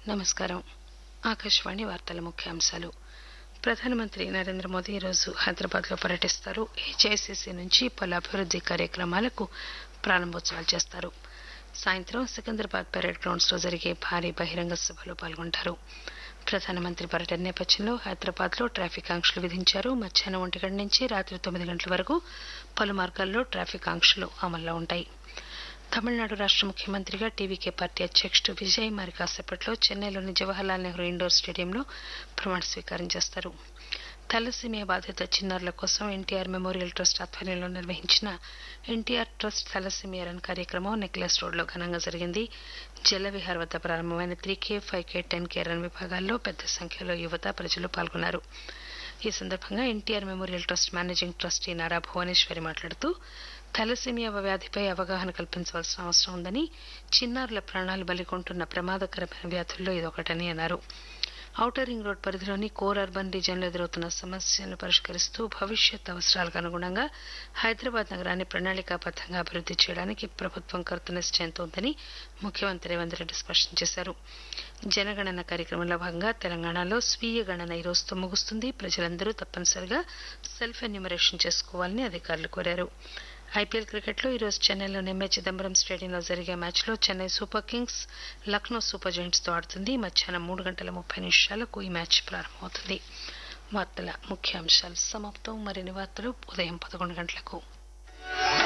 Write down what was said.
నమస్కారం. ఆకాశవాణి వార్తల ముఖ్యాంశాలు. ప్రధానమంత్రి నరేంద్ర మోదీ ఈరోజు హైదరాబాద్లో పర్యటిస్తారు. హెచ్ఐసిసి నుంచి పలు అభివృద్ది కార్యక్రమాలకు ప్రారంభోత్సవాలు చేస్తారు. సాయంత్రం సికింద్రాబాద్ పెరేడ్ గ్రౌండ్స్లో జరిగే భారీ బహిరంగ సభలో పాల్గొంటారు. ప్రధానమంత్రి పర్యటన నేపథ్యంలో హైదరాబాద్లో ట్రాఫిక్ ఆంక్షలు విధించారు. మధ్యాహ్నం 1 గంటల నుంచి రాత్రి 9 గంటల వరకు పలు మార్గాల్లో ట్రాఫిక్ ఆంక్షలు అమల్లో ఉంటాయి. తమిళనాడు రాష్ట ముఖ్యమంత్రిగా టీవీకే పార్టీ అధ్యక్షుడు విజయ్ మరి కాసేపట్లో చెన్నైలోని జవహర్లాల్ నెహ్రూ ఇండోర్ స్టేడియంలో ప్రమాణ స్వీకారం చేస్తారు. థాలసీమియా బాధిత చిన్నారుల కోసం ఎన్టీఆర్ మెమోరియల్ ట్రస్ట్ ఆధ్వర్యంలో నిర్వహించిన ఎన్టీఆర్ ట్రస్ట్ థాలసీమియా రన్ కార్యక్రమం నెక్లెస్ రోడ్లో ఘనంగా జరిగింది. జలవిహార్ వద్ద ప్రారంభమైన 3K, 5K, 10K రన్ విభాగాల్లో పెద్ద సంఖ్యలో యువత ప్రజలు పాల్గొన్నారు. ఈ సందర్భంగా NTR memorial trust managing trustee Nara Bhuvaneswari మాట్లాడుతూ థాలసీమియా వ్యాధిపై అవగాహన కల్పించవలసిన అవసరం ఉందని, చిన్నారుల ప్రాణాలు బలికొంటున్న ప్రమాదకరమైన వ్యాధుల్లో ఇదొకటని అన్నారు. ఔటర్ రింగ్ రోడ్ పరిధిలోని కోర్ అర్బన్ రీజియన్లో ఎదురవుతున్న సమస్యలను పరిష్కరిస్తూ భవిష్యత్ అవసరాలకు అనుగుణంగా హైదరాబాద్ నగరాన్ని ప్రణాళికాబద్దంగా అభివృద్ది చేయడానికి ప్రభుత్వం కృతనిశ్చయంతో ఉందని ముఖ్యమంత్రి రేవంత్ రెడ్డి స్పష్టం చేశారు. జనగణన కార్యక్రమంలో భాగంగా తెలంగాణలో స్వీయ గణన ఈ రోజుతో ముగుస్తుంది. ప్రజలందరూ తప్పనిసరిగా సెల్ఫ్ ఎన్యూమరేషన్ చేసుకోవాలని అధికారులు కోరారు. ఐపీఎల్ క్రికెట్లో ఈరోజు చెన్నైలోని ఎంఏ చిదంబరం స్టేడియంలో జరిగే మ్యాచ్లో Chennai super Kings Lucknow super జెయింట్స్తో ఆడుతుంది. మధ్యాహ్నం 3:30 ఈ మ్యాచ్ ప్రారంభమవుతుంది. వార్తల ముఖ్యాంశాలు సమాప్తం. మరిన్ని వార్తలు ఉదయం 11 గంటలకు.